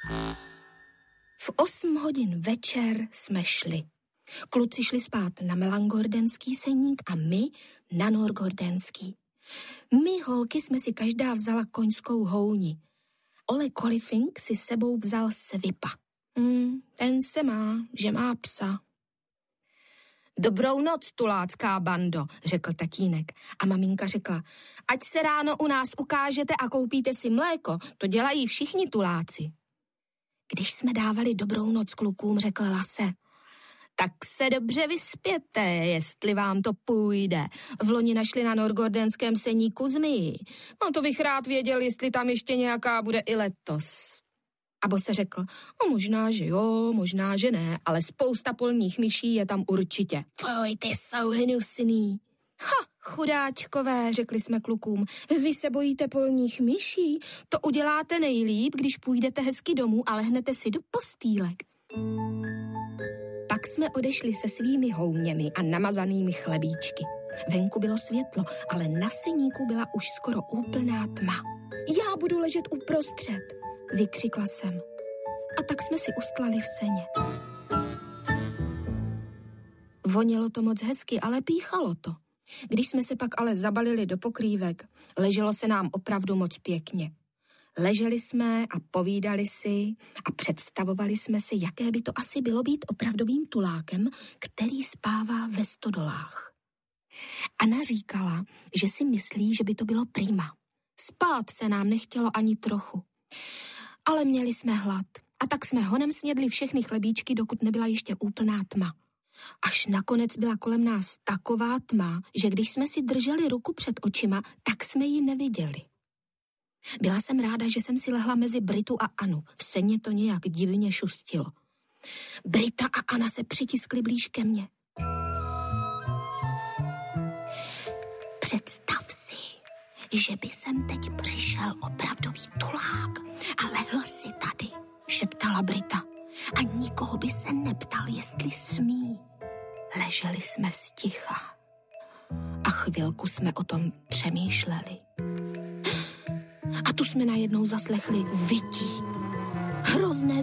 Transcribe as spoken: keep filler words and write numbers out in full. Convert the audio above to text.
V osm hodin večer jsme šli. Kluci šli spát na melangordenský seník a my na norgordenský. My holky jsme si každá vzala koňskou houni. Ole Kolifink si sebou vzal Svipa. Hmm, ten se má, že má psa. Dobrou noc, tulácká bando, řekl tatínek. A maminka řekla, ať se ráno u nás ukážete a koupíte si mléko, to dělají všichni tuláci. Když jsme dávali dobrou noc klukům, řekl Lase, tak se dobře vyspěte, jestli vám to půjde. V loni našli na norgordenském seníku zmiji. No to bych rád věděl, jestli tam ještě nějaká bude i letos. A Bose řekl, no možná, že jo, možná, že ne, ale spousta polních myší je tam určitě. Fuj, ty jsou hnusný. Ha, chudáčkové, řekli jsme klukům, vy se bojíte polních myší? To uděláte nejlíp, když půjdete hezky domů a lehnete si do postýlek. Pak jsme odešli se svými houněmi a namazanými chlebíčky. Venku bylo světlo, ale na seníku byla už skoro úplná tma. Já budu ležet uprostřed, vykřikla jsem. A tak jsme si ustlali v seně. Vonilo to moc hezky, ale píchalo to. Když jsme se pak ale zabalili do pokrývek, leželo se nám opravdu moc pěkně. Leželi jsme a povídali si a představovali jsme si, jaké by to asi bylo být opravdovým tulákem, který spává ve stodolách. Anna říkala, že si myslí, že by to bylo prima. Spát se nám nechtělo ani trochu. Ale měli jsme hlad a tak jsme honem snědli všechny chlebíčky, dokud nebyla ještě úplná tma. Až nakonec byla kolem nás taková tma, že když jsme si drželi ruku před očima, tak jsme ji neviděli. Byla jsem ráda, že jsem si lehla mezi Britu a Anu. V seně to nějak divně šustilo. Brita a Anna se přitiskly blíž ke mně. Představ si, že by sem teď přišel opravdový tulák a lehl si tady, šeptala Brita. A nikoho by se neptal, jestli smí. Leželi jsme sticha a chvilku jsme o tom přemýšleli. A tu jsme najednou zaslechli vytí. Hrozné